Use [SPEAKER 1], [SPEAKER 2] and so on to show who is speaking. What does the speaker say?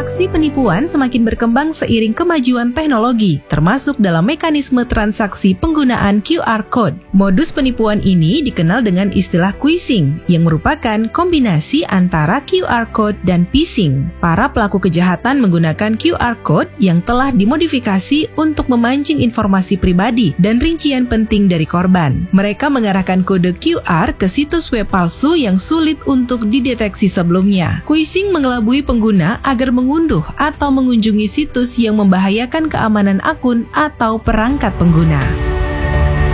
[SPEAKER 1] Aksi penipuan semakin berkembang seiring kemajuan teknologi, termasuk dalam mekanisme transaksi penggunaan QR Code. Modus penipuan ini dikenal dengan istilah quishing, yang merupakan kombinasi antara QR Code dan phishing. Para pelaku kejahatan menggunakan QR Code yang telah dimodifikasi untuk memancing informasi pribadi dan rincian penting dari korban. Mereka mengarahkan kode QR ke situs web palsu yang sulit untuk dideteksi sebelumnya. Quishing mengelabui pengguna agar mengunduh atau mengunjungi situs yang membahayakan keamanan akun atau perangkat pengguna.